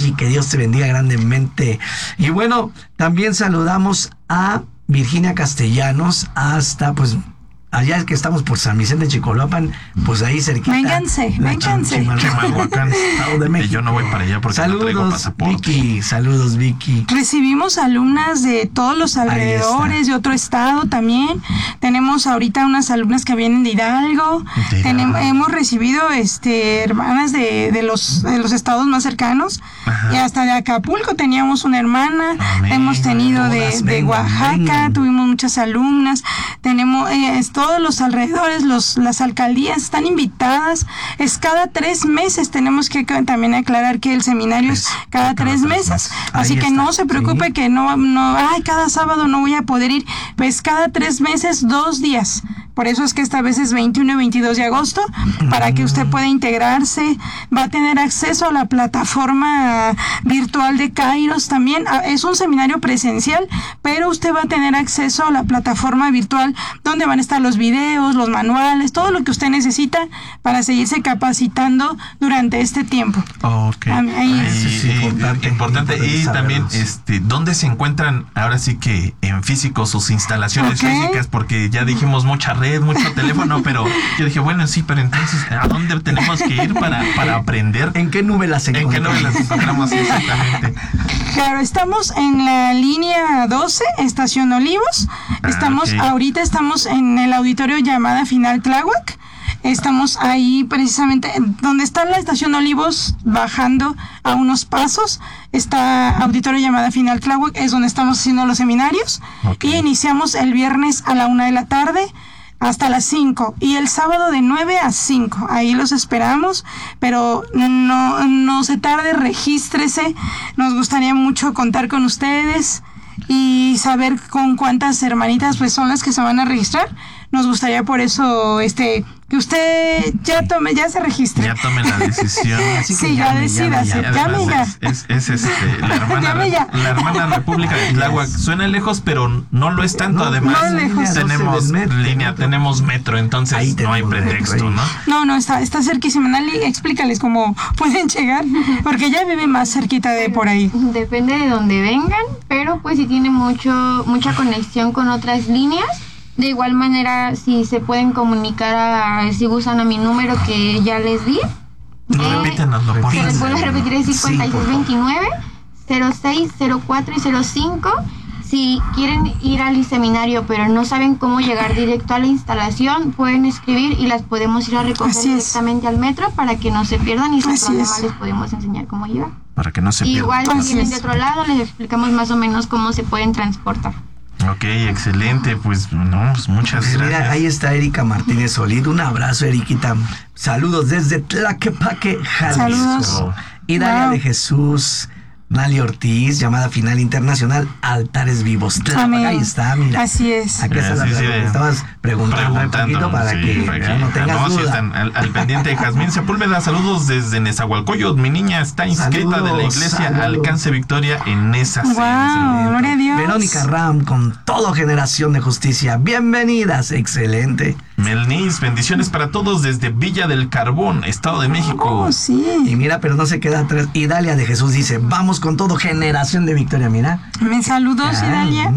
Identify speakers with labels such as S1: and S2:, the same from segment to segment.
S1: Vicky, que Dios te bendiga grandemente. Y bueno, también saludamos a Virginia Castellanos hasta pues allá que estamos por San Vicente Chicoloapan, pues ahí cerquita.
S2: Vénganse.
S3: Chimalhuacán, Estado de México. Yo no voy para allá porque no traigo pasaporte.
S1: Vicky, saludos, Vicky.
S2: Recibimos alumnas de todos los alrededores, de otro estado también. Tenemos ahorita unas alumnas que vienen de Hidalgo. Hemos recibido hermanas de los estados más cercanos. Ajá. Y hasta de Acapulco teníamos una hermana. Amén. Hemos tenido de Oaxaca, tuvimos muchas alumnas. Tenemos todos los alrededores, las alcaldías están invitadas. Es cada 3 meses. Tenemos que también aclarar que el seminario es cada 3 meses. Así que no se preocupe que no, cada sábado no voy a poder ir. Pues cada 3 meses, 2 días. Por eso es que esta vez es 21 y 22 de agosto, para que usted pueda integrarse. Va a tener acceso a la plataforma virtual de Kairos también. Es un seminario presencial, pero usted va a tener acceso a la plataforma virtual donde van a estar los videos, los manuales, todo lo que usted necesita para seguirse capacitando durante este tiempo.
S3: Ok. Eso es importante. Y también, ¿dónde se encuentran ahora sí que en físico sus instalaciones físicas? Porque ya dijimos mucha red, mucho teléfono, pero yo dije, bueno, sí, pero entonces, ¿a dónde tenemos que ir para aprender?
S1: ¿En qué nube las
S3: encontramos exactamente?
S2: Claro, estamos en la línea 12, Estación Olivos. Ahorita estamos en el auditorio llamada Final Tláhuac. Estamos ahí precisamente donde está la Estación Olivos, bajando a unos pasos. Está auditorio llamada Final Tláhuac, es donde estamos haciendo los seminarios. Y iniciamos el viernes a la 1 de la tarde. Hasta las 5 y el sábado de 9 a 5. Ahí los esperamos, pero no se tarde, regístrese. Nos gustaría mucho contar con ustedes y saber con cuántas hermanitas pues son las que se van a registrar. Nos gustaría por eso que usted ya se registre.
S3: Ya tome la decisión.
S2: Sí, ya decídase. Llame ya.
S3: Es la hermana República de Tláhuac. Suena lejos, pero no lo es tanto. Además, tenemos línea, tenemos metro, entonces no hay pretexto, ¿no?
S2: No, está cerquísima. Nali, explícales cómo pueden llegar, porque ya vive más cerquita de por ahí.
S4: Depende de dónde vengan, pero pues si tiene mucha conexión con otras líneas. De igual manera, si se pueden comunicar si gustan a mi número que ya les di.
S3: Repítanoslo, por favor.
S4: Se les vuelvo a repetir, es 5629 0604 y 05. Si quieren ir al seminario pero no saben cómo llegar directo a la instalación, pueden escribir y las podemos ir a recoger directamente al metro para que no se pierdan y sin problema les podemos enseñar cómo llegar.
S3: Para que no se pierdan.
S4: Igual si vienen de otro lado, les explicamos más o menos cómo se pueden transportar.
S3: Ok, excelente, pues muchas gracias.
S1: Mira, ahí está Erika Martínez Solid, un abrazo, Eriquita. Saludos desde Tlaquepaque, Jalisco.
S2: Saludos.
S1: Y Dalia de Jesús, Nali Ortiz, llamada Final Internacional, Altares Vivos. Ahí está, mira.
S2: Así es.
S1: Aquí está estabas preguntando un poquito para que no tengas duda.
S3: Están al pendiente de Jazmín Sepúlveda. Saludos desde Nezahualcóyotl. Mi niña está inscrita de la iglesia Alcance Victoria en esa
S2: sede. Wow, gloria a Dios.
S1: Verónica Ram, con todo Generación de Justicia. Bienvenidas, excelente.
S3: Melnis, bendiciones para todos desde Villa del Carbón, Estado de México.
S2: Oh, sí.
S1: Y mira, pero no se queda atrás. Idalia de Jesús dice, vamos con todo Generación de Victoria, mira.
S2: Saludos, Idalia.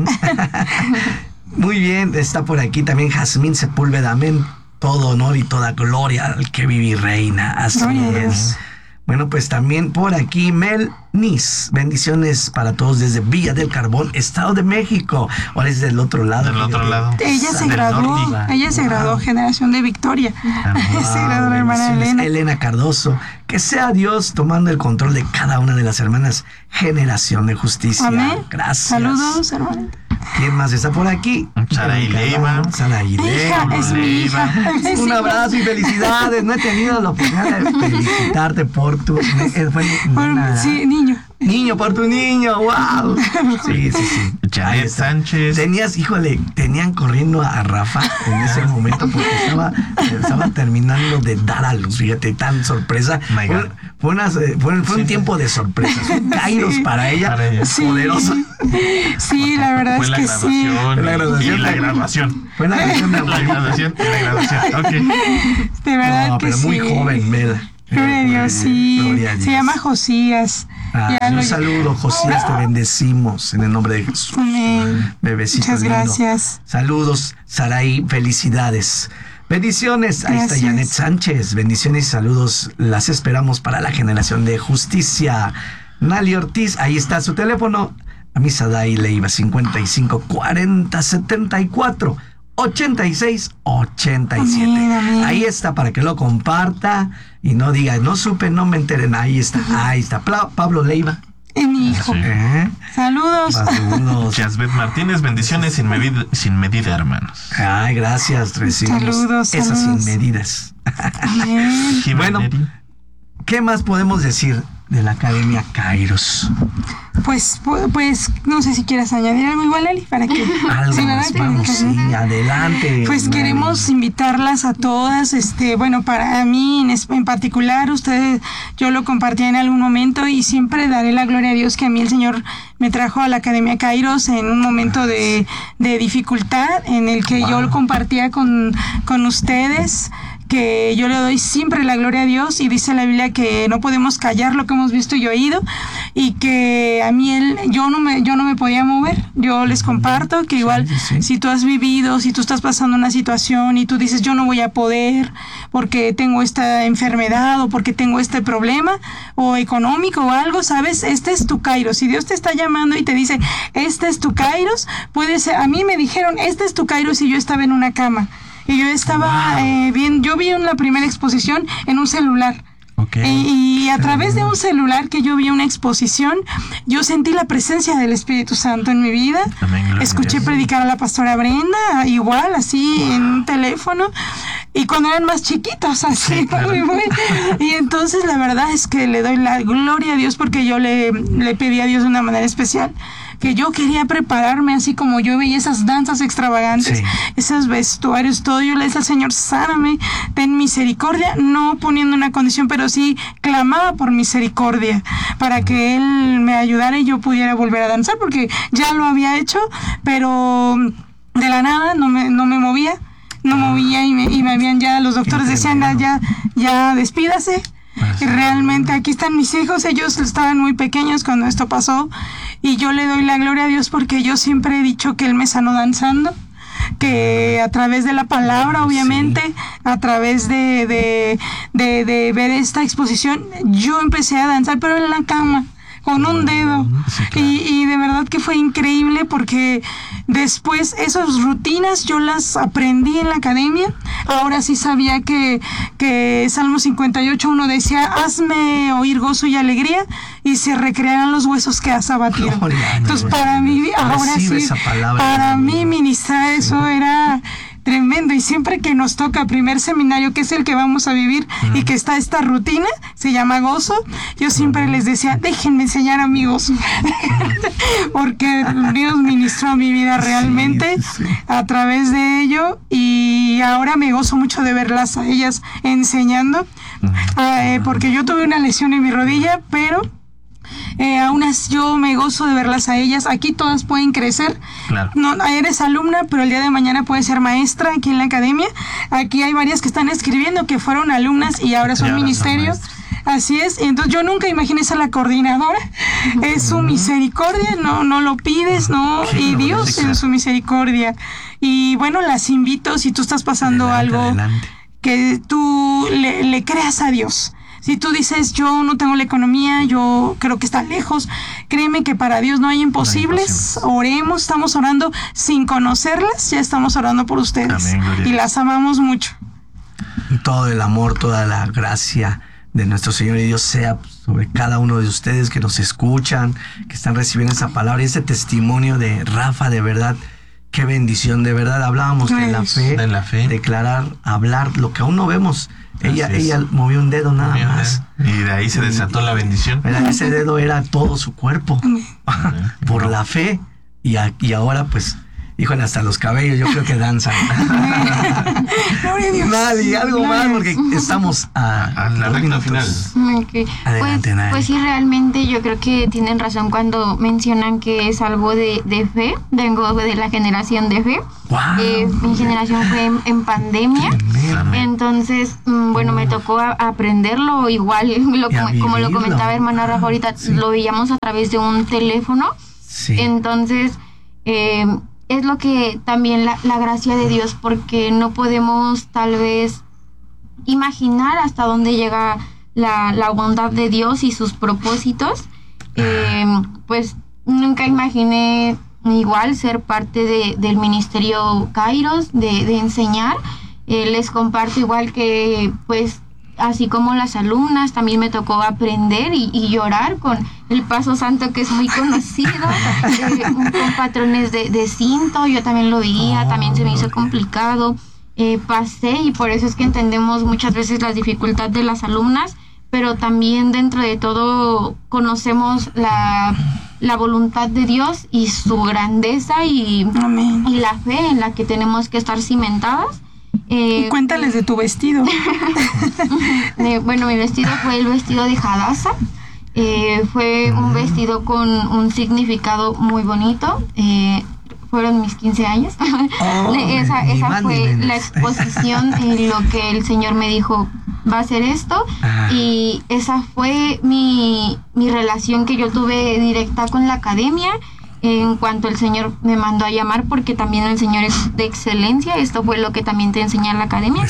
S1: Muy bien, está por aquí también Jazmín Sepúlveda. Amén. Todo honor y toda gloria al que vive y reina. Así es. Bueno, pues también por aquí Mel Nis. Bendiciones para todos desde Villa del Carbón, Estado de México. Ahora es del otro lado.
S3: Del otro lado.
S2: Ella se graduó Generación de Victoria. Se graduó la hermana
S1: Elena Cardoso. Que sea Dios tomando el control de cada una de las hermanas. Generación de Justicia.
S2: Amén.
S1: Gracias.
S2: Saludos, hermana.
S1: ¿Quién más está por aquí?
S3: Saraí Leiva.
S2: Es mi hija.
S1: Un abrazo y felicidades. No he tenido la oportunidad de felicitarte por tu... Niño, por tu niño. ¡Wow! Sí.
S3: Janet Sánchez.
S1: Tenían corriendo a Rafa en ese momento porque estaba terminando de dar a luz. Fíjate, tan sorpresa. Fue un tiempo de sorpresas. Un kairos para ella. Poderoso.
S2: Sí, la verdad es que sí.
S3: Fue la graduación.
S1: Fue la graduación.
S3: La graduación y la graduación. Ok.
S2: De verdad que
S1: pero
S2: sí.
S1: muy joven, Mel.
S2: Gloria a Dios, sí.
S1: Gloria a Dios.
S2: Se llama Josías.
S1: Un saludo, Josías, te bendecimos en el nombre de Jesús.
S2: Amén.
S1: Bebecito
S2: Muchas
S1: lindo.
S2: Gracias.
S1: Saludos, Saraí, felicidades. Bendiciones, ahí
S2: Gracias.
S1: está Janet Sánchez, bendiciones y saludos, las esperamos para la generación de justicia. Nali Ortiz, ahí está su teléfono, Amisadai Leiva, 55 40 74 86 87.
S2: Amén, amén.
S1: Ahí está para que lo comparta y no diga, no supe, no me enteren, ahí está, Pablo Leiva.
S2: Es mi hijo.
S3: Sí.
S2: Saludos.
S1: Saludos.
S3: Jasbet Martínez, bendiciones sin medida, hermanos.
S1: Ay, gracias, recibimos
S2: Saludos,
S1: esas
S2: saludos.
S1: sin medidas.
S2: Amén.
S1: Bueno, ¿qué más podemos decir de la Academia Kairos?
S2: Pues no sé si quieras añadir algo igual, Eli, para que...
S1: Algo
S2: Sí,
S1: más,
S2: ¿verdad?
S1: vamos, sí, adelante.
S2: Pues
S1: Nali.
S2: queremos invitarlas a todas, bueno, para mí en particular, ustedes, yo lo compartí en algún momento y siempre daré la gloria a Dios que a mí el Señor me trajo a la Academia Kairos en un momento de dificultad en el que yo lo compartía con ustedes, que yo le doy siempre la gloria a Dios y dice la Biblia que no podemos callar lo que hemos visto y oído y que a mí yo no me podía mover. Yo les comparto que igual
S1: Sí.
S2: si tú has vivido, si tú estás pasando una situación y tú dices yo no voy a poder porque tengo esta enfermedad o porque tengo este problema o económico o algo, ¿sabes? Este es tu Kairos. Si Dios te está llamando y te dice, este es tu Kairos, puede ser, a mí me dijeron, este es tu Kairos y yo estaba en una cama. Y yo estaba yo vi la primera exposición en un celular.
S3: Okay.
S2: Y a través de un celular que yo vi una exposición, yo sentí la presencia del Espíritu Santo en mi vida.
S3: Amén, gloria a
S2: Escuché
S3: Dios.
S2: predicar a la pastora Brenda, igual, así, en un teléfono. Y cuando eran más chiquitos, así.
S3: Sí, claro.
S2: Y entonces la verdad es que le doy la gloria a Dios porque yo le pedí a Dios de una manera especial. Que yo quería prepararme así como yo veía esas danzas extravagantes,
S1: Sí.
S2: esos vestuarios, todo. Yo le decía al Señor, sáname, ten misericordia, no poniendo una condición, pero sí clamaba por misericordia para que Él me ayudara y yo pudiera volver a danzar, porque ya lo había hecho, pero de la nada no me movía, no movía y me habían ya, los doctores decían, ya despídase. Y realmente aquí están mis hijos, ellos estaban muy pequeños cuando esto pasó y yo le doy la gloria a Dios porque yo siempre he dicho que Él me sanó danzando, que a través de la palabra, obviamente, a través de ver esta exposición, yo empecé a danzar, pero en la cama, con un dedo.
S3: Sí, claro.
S2: Y de verdad que fue increíble porque después esas rutinas yo las aprendí en la academia. Ahora sí sabía que Salmo 58:1 decía, hazme oír gozo y alegría y se recrearán los huesos que has abatido.
S1: Gloria a
S2: Entonces
S1: Dios.
S2: para mí, ahora
S1: Recibe
S2: sí,
S1: esa palabra.
S2: para mí ministrar eso era tremendo. Y siempre que nos toca primer seminario, que es el que vamos a vivir y que está esta rutina, se llama gozo, yo siempre les decía, déjenme enseñar a mi gozo. Porque Dios ministró mi vida realmente
S1: Sí.
S2: a través de ello y ahora me gozo mucho de verlas a ellas enseñando, porque yo tuve una lesión en mi rodilla, pero aún así yo me gozo de verlas a ellas. Aquí todas pueden crecer.
S3: Claro.
S2: No, eres alumna, pero el día de mañana puedes ser maestra aquí en la academia. Aquí hay varias que están escribiendo que fueron alumnas y ahora son
S3: Y ahora son
S2: ministerios.
S3: maestras.
S2: Así es, entonces yo nunca imaginé ser la coordinadora. Es su misericordia, no lo pides, no,
S1: Qué
S2: y Dios
S1: gloriosa.
S2: en su misericordia. Y bueno, las invito, si tú estás pasando
S1: Adelante,
S2: algo,
S1: adelante.
S2: que tú le creas a Dios. Si tú dices, yo no tengo la economía, yo creo que está lejos, créeme que para Dios no hay imposibles. Oremos, estamos orando sin conocerlas, ya estamos orando por ustedes.
S3: Amén, gloria a
S2: Y
S3: Dios.
S2: las amamos mucho.
S1: Todo el amor, toda la gracia de nuestro Señor y Dios sea sobre cada uno de ustedes que nos escuchan, que están recibiendo esa palabra y ese testimonio de Rafa, de verdad, qué bendición, de verdad. Hablábamos de la fe,
S3: De la fe.
S1: declarar, hablar, lo que aún no vemos.
S3: Así es.
S1: Ella movió un dedo nada más.
S3: Y de ahí se desató la bendición.
S1: ¿Verdad? Ese dedo era todo su cuerpo por la fe y ahora pues híjole, hasta los cabellos yo creo que danzan. Nadie, algo más, porque estamos a
S3: la recta final.
S4: Okay.
S1: Adelante,
S4: pues sí, realmente yo creo que tienen razón cuando mencionan que es algo de fe. Vengo de la generación de fe.
S1: Wow.
S4: Mi generación fue en pandemia. Entonces, bueno, me tocó aprenderlo igual, como lo comentaba hermana Rafa ahorita, lo veíamos a través de un teléfono.
S1: Sí.
S4: Entonces, es lo que también la gracia de Dios, porque no podemos tal vez imaginar hasta dónde llega la bondad de Dios y sus propósitos. Pues nunca imaginé igual ser parte del ministerio Kairos, de enseñar. Les comparto igual que pues así como las alumnas, también me tocó aprender y llorar con el Paso Santo, que es muy conocido, con patrones de cinto. Yo también lo veía, también se me hizo complicado. Pasé, y por eso es que entendemos muchas veces las dificultades de las alumnas, pero también dentro de todo conocemos la voluntad de Dios y su grandeza y la fe en la que tenemos que estar cimentadas.
S2: Cuéntales de tu vestido.
S4: Bueno, mi vestido fue el vestido de Hadassah. Fue un vestido con un significado muy bonito. Fueron mis 15 años. Esa fue la exposición, lo que el Señor me dijo, va a ser esto. Y esa fue mi relación que yo tuve directa con la academia. En cuanto el Señor me mandó a llamar, porque también el Señor es de excelencia. Esto fue lo que también te enseña la academia.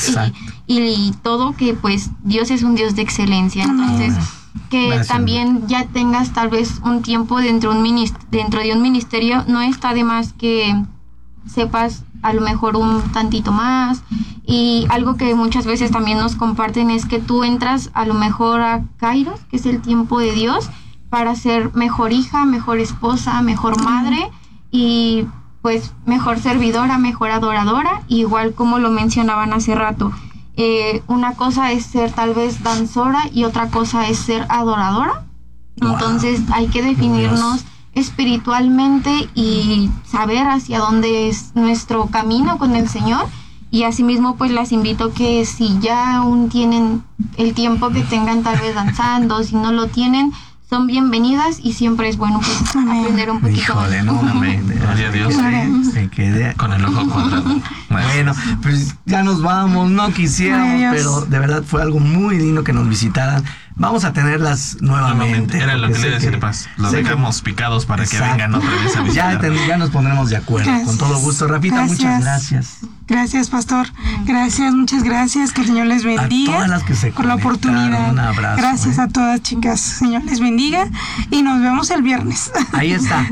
S4: Y todo, que pues Dios es un Dios de excelencia. Entonces, que también ya tengas tal vez un tiempo dentro de un ministerio, no está de más que sepas a lo mejor un tantito más. Y algo que muchas veces también nos comparten es que tú entras a lo mejor a Kairos, que es el tiempo de Dios, para ser mejor hija, mejor esposa, mejor madre y pues mejor servidora, mejor adoradora, igual como lo mencionaban hace rato. Una cosa es ser tal vez danzora y otra cosa es ser adoradora. Wow. Entonces hay que definirnos espiritualmente y saber hacia dónde es nuestro camino con el Señor. Y asimismo pues las invito que si ya aún tienen el tiempo que tengan tal vez danzando, si no lo tienen, son bienvenidas y siempre es bueno pues aprender un poquito.
S1: Híjole, no,
S3: Gloria a Dios.
S1: Se quedé
S3: con el ojo cuadrado.
S1: Bueno, pues ya nos vamos, no quisiéramos, pero de verdad fue algo muy lindo que nos visitaran. Vamos a tenerlas nuevamente.
S3: Era lo que le iba a decir, Paz. Los dejamos picados para que vengan otra vez a visitar.
S1: Ya nos pondremos de acuerdo. Gracias. Con todo gusto. Rafita, muchas gracias.
S2: Gracias, pastor. Gracias, muchas gracias. Que el Señor les bendiga.
S1: A todas las que se
S2: por la oportunidad.
S1: Un abrazo.
S2: Gracias a todas, chicas. Señor les bendiga. Y nos vemos el viernes.
S1: Ahí está.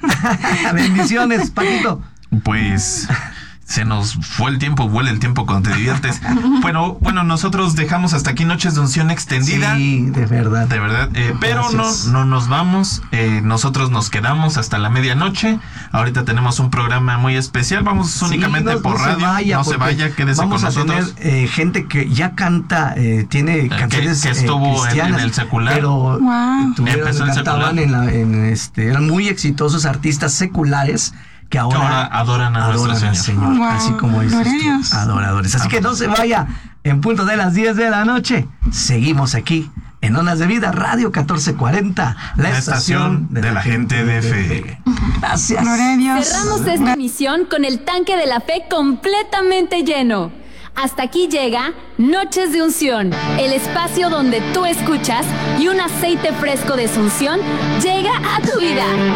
S1: Bendiciones, Paquito.
S3: Pues se nos fue el tiempo, vuela el tiempo cuando te diviertes. Bueno, nosotros dejamos hasta aquí Noches de Unción Extendida.
S1: Sí, de verdad.
S3: De verdad. Pero no nos vamos. Nosotros nos quedamos hasta la medianoche. Ahorita tenemos un programa muy especial. Vamos únicamente por radio. No se vaya, quédese con nosotros.
S1: Vamos a tener gente que ya canta, tiene canciones
S3: que estuvo en el secular.
S1: Pero
S3: empezó el secular.
S1: Eran muy exitosos artistas seculares que ahora adoran a nuestro Señor.
S2: Wow.
S1: Así como dices, adoradores. Así que no se vaya. En punto de las 10 de la noche, seguimos aquí en Ondas de Vida, Radio 1440, la estación de la gente de fe. Gracias.
S2: Gloria a Dios.
S5: Cerramos esta emisión con el tanque de la fe completamente lleno. Hasta aquí llega Noches de Unción, el espacio donde tú escuchas y un aceite fresco de unción llega a tu vida.